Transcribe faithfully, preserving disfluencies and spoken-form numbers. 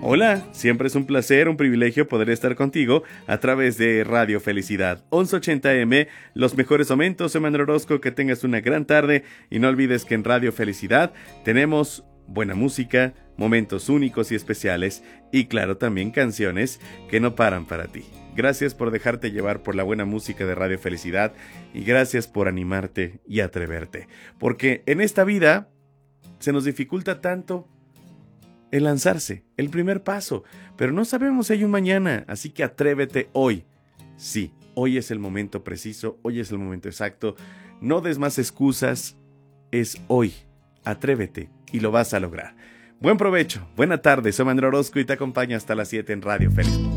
Hola, siempre es un placer, un privilegio poder estar contigo a través de Radio Felicidad. once ochenta A M, los mejores momentos. Soy Manuel Orozco, que tengas una gran tarde y no olvides que en Radio Felicidad tenemos buena música, momentos únicos y especiales y claro también canciones que no paran para ti. Gracias por dejarte llevar por la buena música de Radio Felicidad y gracias por animarte y atreverte. Porque en esta vida se nos dificulta tanto el lanzarse, el primer paso, pero no sabemos si hay un mañana, así que atrévete hoy. Sí, hoy es el momento preciso, hoy es el momento exacto. No des más excusas, es hoy. Atrévete y lo vas a lograr. Buen provecho, buena tarde, soy Manuel Orozco y te acompaño hasta las siete en Radio Felicidad.